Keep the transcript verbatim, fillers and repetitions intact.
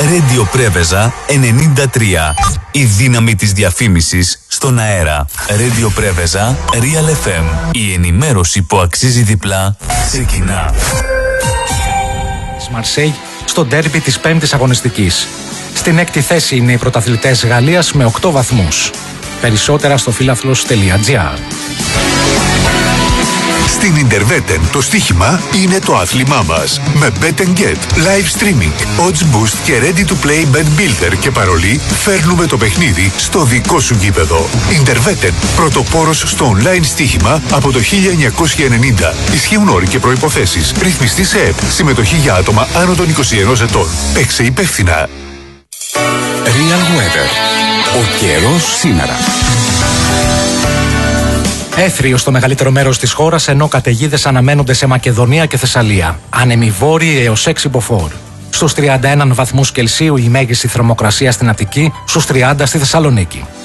Radio Πρέβεζα ενενήντα τρία. Η δύναμη της διαφήμισης στον αέρα. Radio Πρέβεζα Real εφ εμ. Η ενημέρωση που αξίζει διπλά ξεκινά. Μαρσέιγ στο ντέρμπι της πέμπτης αγωνιστικής. Στην έκτη θέση είναι οι πρωταθλητές Γαλλίας με οκτώ βαθμούς. Περισσότερα στο φίλαθλος τελεία τζι άρ. Στην Ιντερβέτεν το στοίχημα είναι το άθλημά μας. Με Bet and Get, live streaming, odds boost και ready to play bet builder και παρολί φέρνουμε το παιχνίδι στο δικό σου γήπεδο. Ιντερβέτεν, πρωτοπόρος στο online στοίχημα από το χίλια εννιακόσια ενενήντα. Ισχύουν όροι και προϋποθέσεις. Ρυθμιστή σε ΕΠ. Συμμετοχή για άτομα άνω των είκοσι ενός ετών. Παίξε υπεύθυνα. Real Weather. Ο καιρός σήμερα. Έθριο στο μεγαλύτερο μέρος της χώρας, ενώ καταιγίδες αναμένονται σε Μακεδονία και Θεσσαλία. Άνεμοι βόρειοι έως έξι μποφόρ. Στους τριάντα ένα βαθμούς Κελσίου η μέγιστη θερμοκρασία στην Αττική, στους τριάντα στη Θεσσαλονίκη.